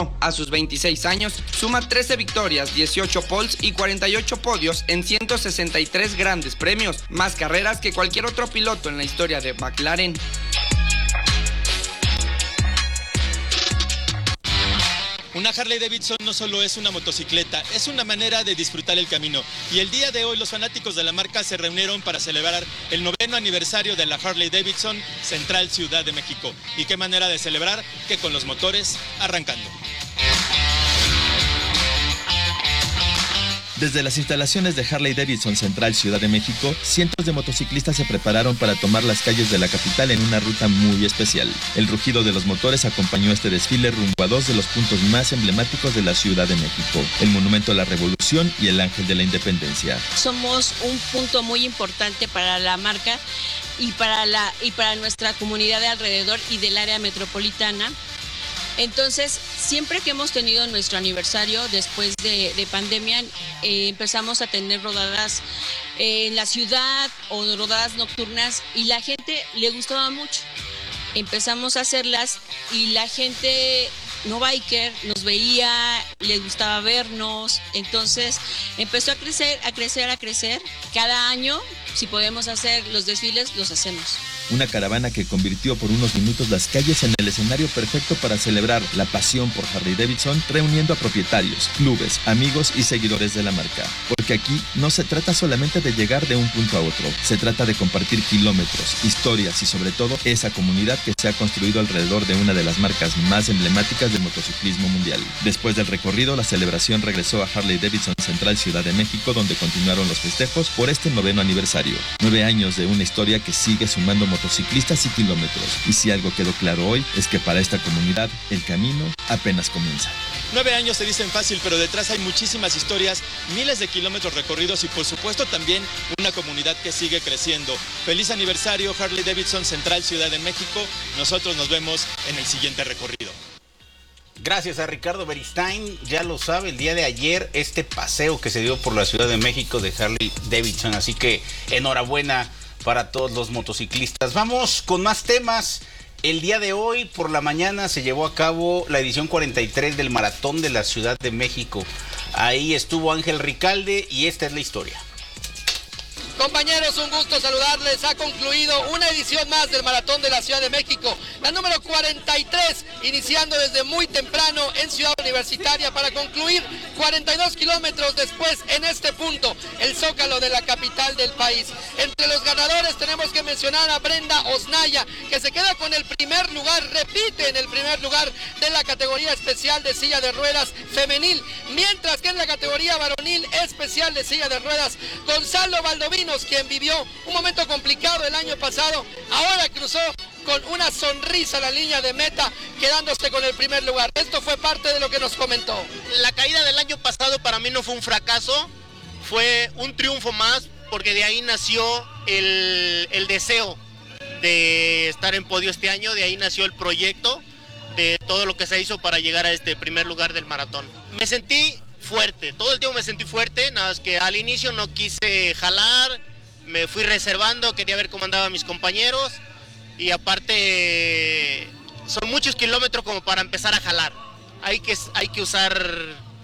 Davidson, a sus 26 años, suma 13 victorias, 18 poles y 48 podios en 163 grandes premios, más carreras que cualquier otro piloto en la historia de McLaren. Una Harley Davidson no solo es una motocicleta, es una manera de disfrutar el camino. Y el día de hoy los fanáticos de la marca se reunieron para celebrar el 9º aniversario de la Harley Davidson Central Ciudad de México. Y qué manera de celebrar que con los motores arrancando. Desde las instalaciones de Harley Davidson Central Ciudad de México, cientos de motociclistas se prepararon para tomar las calles de la capital en una ruta muy especial. El rugido de los motores acompañó este desfile rumbo a dos de los puntos más emblemáticos de la Ciudad de México, el Monumento a la Revolución y el Ángel de la Independencia. Somos un punto muy importante para la marca y para nuestra comunidad de alrededor y del área metropolitana. Entonces, siempre que hemos tenido nuestro aniversario después de pandemia, empezamos a tener rodadas en la ciudad o rodadas nocturnas y la gente le gustaba mucho. Empezamos a hacerlas y la gente no biker nos veía, le gustaba vernos, entonces empezó a crecer. Cada año, si podemos hacer los desfiles, los hacemos. Una caravana que convirtió por unos minutos las calles en el escenario perfecto para celebrar la pasión por Harley Davidson, reuniendo a propietarios, clubes, amigos y seguidores de la marca. Porque aquí no se trata solamente de llegar de un punto a otro, se trata de compartir kilómetros, historias y sobre todo esa comunidad que se ha construido alrededor de una de las marcas más emblemáticas del motociclismo mundial. Después del recorrido, la celebración regresó a Harley Davidson Central Ciudad de México, donde continuaron los festejos por este 9º aniversario. 9 años de una historia que sigue sumando motociclistas y kilómetros. Y si algo quedó claro hoy es que para esta comunidad el camino apenas comienza. 9 años se dicen fácil, pero detrás hay muchísimas historias, miles de kilómetros recorridos y por supuesto también una comunidad que sigue creciendo. Feliz aniversario Harley Davidson Central Ciudad de México. Nosotros nos vemos en el siguiente recorrido. Gracias a Ricardo Beristain, ya lo sabe, el día de ayer este paseo que se dio por la Ciudad de México de Harley Davidson, así que enhorabuena para todos los motociclistas. Vamos con más temas. El día de hoy por la mañana se llevó a cabo la edición 43 del Maratón de la Ciudad de México. Ahí estuvo Ángel Ricalde y esta es la historia. Compañeros, un gusto saludarles. Ha concluido una edición más del Maratón de la Ciudad de México, la número 43, iniciando desde muy temprano en Ciudad Universitaria para concluir 42 kilómetros después en este punto, el Zócalo de la capital del país. Entre los ganadores tenemos que mencionar a Brenda Osnaya, que se queda con el primer lugar, repite en el primer lugar de la categoría especial de silla de ruedas femenil, mientras que en la categoría varonil especial de silla de ruedas, Gonzalo Valdovinos, quien vivió un momento complicado el año pasado, ahora cruzó con una sonrisa la línea de meta, quedándose con el primer lugar. Esto fue parte de lo que nos comentó. La caída del año pasado para mí no fue un fracaso, fue un triunfo más, porque de ahí nació el deseo de estar en podio este año, de ahí nació el proyecto de todo lo que se hizo para llegar a este primer lugar del maratón. Me sentí fuerte, todo el tiempo me sentí fuerte, nada más que al inicio no quise jalar, me fui reservando, quería ver cómo andaban mis compañeros y aparte son muchos kilómetros como para empezar a jalar, hay que usar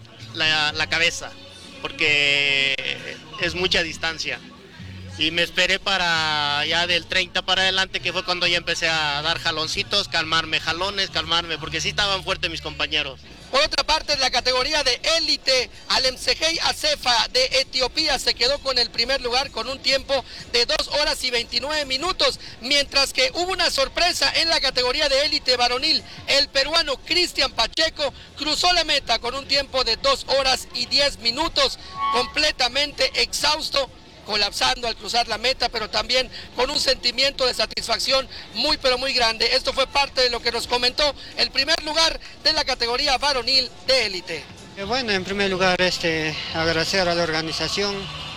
la cabeza porque es mucha distancia y me esperé para ya del 30 para adelante, que fue cuando ya empecé a dar jaloncitos, calmarme porque sí estaban fuertes mis compañeros. Por otra parte, en la categoría de élite, Alemsegei Acefa de Etiopía se quedó con el primer lugar con un tiempo de 2 horas y 29 minutos, mientras que hubo una sorpresa en la categoría de élite varonil. El peruano Cristian Pacheco cruzó la meta con un tiempo de 2 horas y 10 minutos, completamente exhausto, colapsando al cruzar la meta, pero también con un sentimiento de satisfacción muy pero muy grande. Esto fue parte de lo que nos comentó el primer lugar de la categoría varonil de élite. Bueno, en primer lugar agradecer a la organización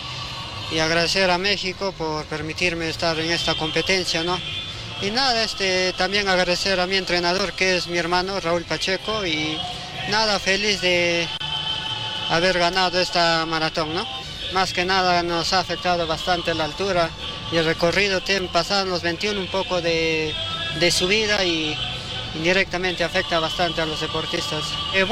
y agradecer a México por permitirme estar en esta competencia, ¿no? Y nada, también agradecer a mi entrenador, que es mi hermano Raúl Pacheco, y nada, feliz de haber ganado esta maratón, ¿no? Más que nada nos ha afectado bastante la altura y el recorrido, pasaron los 21 un poco de subida y indirectamente afecta bastante a los deportistas.